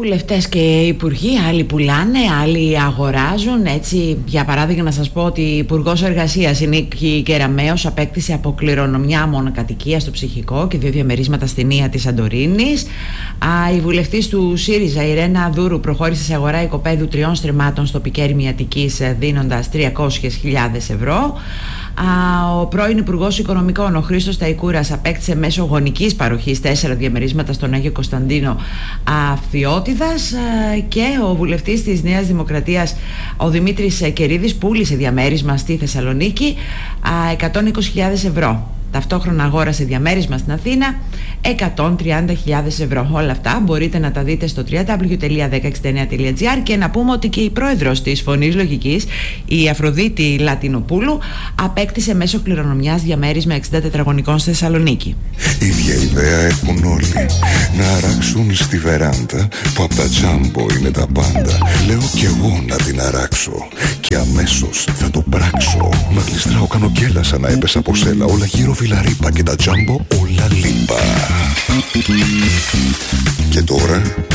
βουλευτές και υπουργοί, άλλοι πουλάνε, άλλοι αγοράζουν. Έτσι, για παράδειγμα, να σας πω ότι η Υπουργός Εργασίας, η Νίκη Κεραμέως, απέκτησε από κληρονομιά μονοκατοικία στο Ψυχικό και 2 διαμερίσματα στην Ία της Σαντορίνης. Η βουλευτής του ΣΥΡΙΖΑ, η Ρένα Δούρου, προχώρησε σε αγορά οικοπαίδου 3 στρεμμάτων στο Πικέρημι Αττικής, δίνοντας 300.000 ευρώ. Ο πρώην Υπουργός Οικονομικών, ο Χρήστος Ταϊκούρας, απέκτησε μέσω γονικής παροχής 4 διαμερίσματα στον Άγιο Κωνσταντίνο Φθιώτιδας. Και ο βουλευτής της Νέας Δημοκρατίας, ο Δημήτρης Κερίδης, πούλησε διαμέρισμα στη Θεσσαλονίκη 120.000 ευρώ. Ταυτόχρονα αγόρασε διαμέρισμα στην Αθήνα 130.000 ευρώ. Όλα αυτά μπορείτε να τα δείτε στο www.1069.gr. Και να πούμε ότι και η πρόεδρος της Φωνής Λογικής, η Αφροδίτη Λατινοπούλου, απέκτησε μέσω κληρονομιάς διαμέρισμα 60 τετραγωνικών στη Θεσσαλονίκη. Ίδια ιδέα έχουν όλοι, να αράξουν στη βεράντα που απ' τα τζάμπο είναι τα πάντα. Λέω κι εγώ να την αράξω και αμέσως θα το πράξω. Μα γλιστράω, κάνω γκέλα σαν να έπεσα από σέλα. Όλα γύρω βιλαρίπα και τα τζάμπο όλα λίπα. Και τώρα